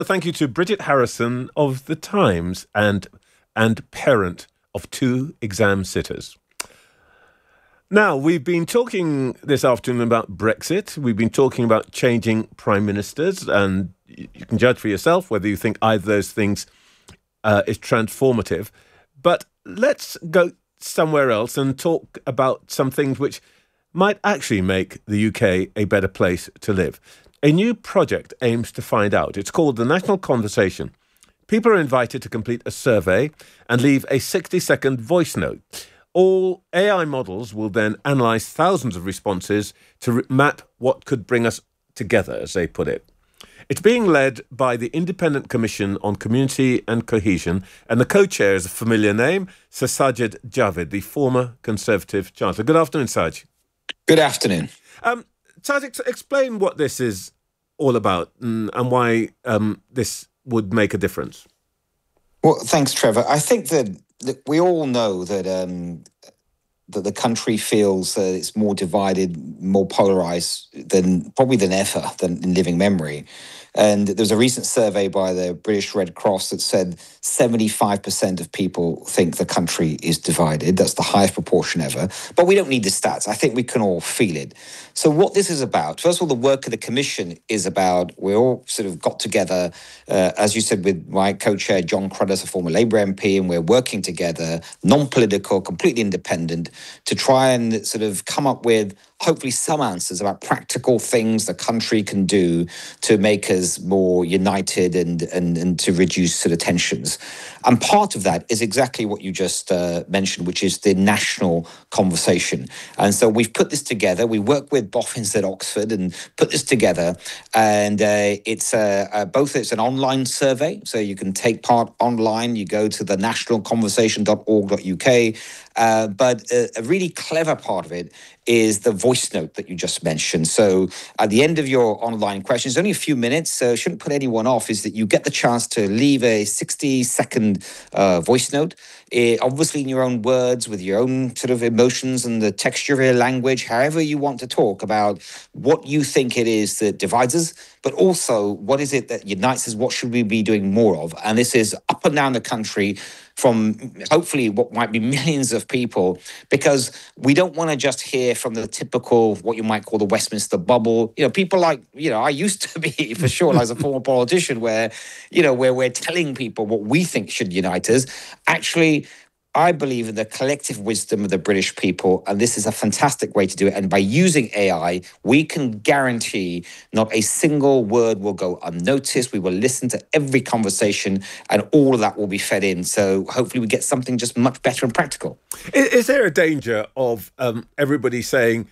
thank you to Bridget Harrison of The Times and parent of 2 exam sitters. Now, we've been talking this afternoon about Brexit. We've been talking about changing prime ministers, and you can judge for yourself whether you think either of those things is transformative. But let's go somewhere else and talk about some things which might actually make the UK a better place to live. A new project aims to find out. It's called the National Conversation. People are invited to complete a survey and leave a 60-second voice note. All AI models will then analyse thousands of responses to map what could bring us together, as they put it. It's being led by the Independent Commission on Community and Cohesion, and the co-chair is a familiar name, Sir Sajid Javid, the former Conservative Chancellor. Good afternoon, Saj. Good afternoon. Saj, explain what this is all about and why this would make a difference. Well, thanks, Trevor. I think that we all know that that the country feels that it's more divided, more polarised than ever in living memory. And there was a recent survey by the British Red Cross that said 75% of people think the country is divided. That's the highest proportion ever. But we don't need the stats. I think we can all feel it. So what this is about, first of all, the work of the Commission is about, we all sort of got together, as you said, with my co-chair, John Cruddas, a former Labour MP, and we're working together, non-political, completely independent, to try and sort of come up with hopefully some answers about practical things the country can do to make us more united and to reduce sort of tensions. And part of that is exactly what you just mentioned, which is the national conversation. And so we've put this together. We work with Boffins at Oxford and put this together. And it's an online survey, so you can take part online. You go to the nationalconversation.org.uk. But a really clever part of it is the voice note that you just mentioned. So at the end of your online questions, only a few minutes, so shouldn't put anyone off, is that you get the chance to leave a 60-second voice note, obviously in your own words, with your own sort of emotions and the texture of your language, however you want to talk about what you think it is that divides us, but also what is it that unites us, what should we be doing more of? And this is up and down the country, from hopefully what might be millions of people, because we don't want to just hear from the typical, what you might call the Westminster bubble. You know, people like, I used to be, for sure, as a former politician, where we're telling people what we think should unite us. Actually, I believe in the collective wisdom of the British people, and this is a fantastic way to do it. And by using AI, we can guarantee not a single word will go unnoticed. We will listen to every conversation, and all of that will be fed in. So hopefully we get something just much better and practical. Is there a danger of everybody saying,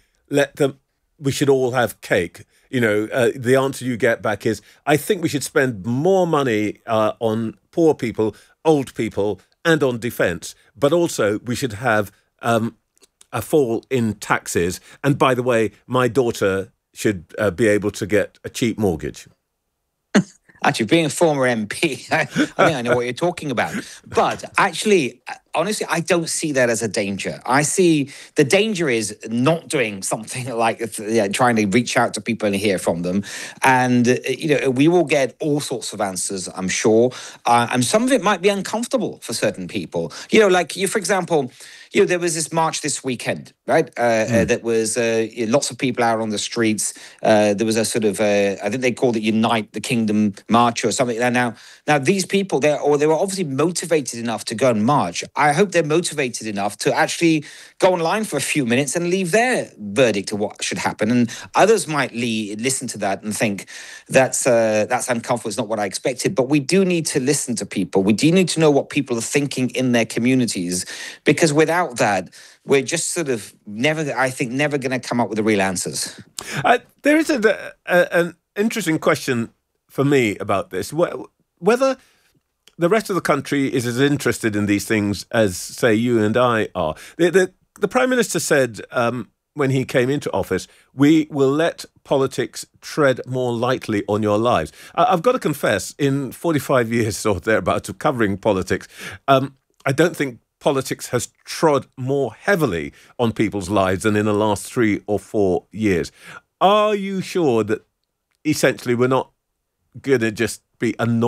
we should all have cake? The answer you get back is, I think we should spend more money on poor people, old people, and on defence, but also we should have a fall in taxes. And by the way, my daughter should be able to get a cheap mortgage. Actually, being a former MP, I think I know what you're talking about. But actually, honestly, I don't see that as a danger. I see the danger is not doing something like trying to reach out to people and hear from them. And, we will get all sorts of answers, I'm sure. And some of it might be uncomfortable for certain people. For example, there was this march this weekend, right? That was lots of people out on the streets. There was a sort of, I think they called it Unite the Kingdom March or something. Now these people, they were obviously motivated enough to go and march. I hope they're motivated enough to actually go online for a few minutes and leave their verdict of what should happen. And others might listen to that and think that's uncomfortable. It's not what I expected. But we do need to listen to people. We do need to know what people are thinking in their communities, because without that, we're just sort of never going to come up with the real answers. There is an interesting question for me about this, whether the rest of the country is as interested in these things as, say, you and I are. The Prime Minister said when he came into office, we will let politics tread more lightly on your lives. I've got to confess, in 45 years or thereabouts of covering politics, I don't think politics has trod more heavily on people's lives than in the last 3 or 4 years. Are you sure that essentially we're not going to just be annoyed